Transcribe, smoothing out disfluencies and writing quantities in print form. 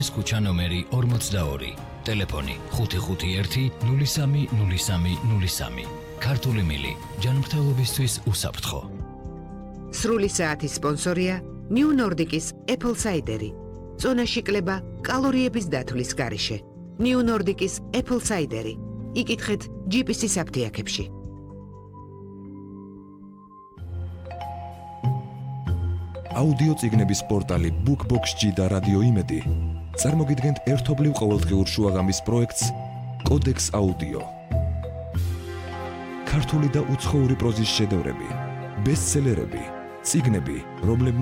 ქუჩა ნომერი 42, ტელეფონი 551 030303. ქართული მილი, ჯანმრთელობისთვის უსაფრთხო. სრული საათის სპონსორია New Nordic-ის Apple Cider-ი. ზონაში კლება კალორიების დათვლის გარეშე. New Nordic-ის Apple Cider-ი. იკითხეთ GPS-ის აფთიაქებში. აუდიო წიგნების პორტალი BookBox-G და რადიო იმედი წარმოგიდგენთ ერთობლივ ყოველდღიურ შუაღამის პროექტს კოდექს აუდიო. ქართული და უცხოური პროზის შედევრები, ბესტსელერები, წიგნები, რომლებმაც